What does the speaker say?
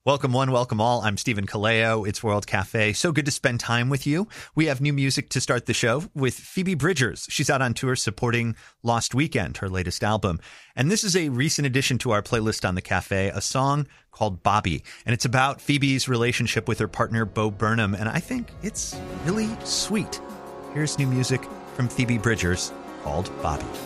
Welcome one, welcome all. I'm Stephen Kaleo. It's World Cafe. So good to spend time with you. We have new music to start the show with Phoebe Bridgers. She's out on tour supporting Lost Weekend, her latest album. And this is a recent addition to our playlist on the cafe, a song called Bobby. And it's about Phoebe's relationship with her partner, Bo Burnham. And I think it's really sweet. Here's new music from Phoebe Bridgers called Bobby.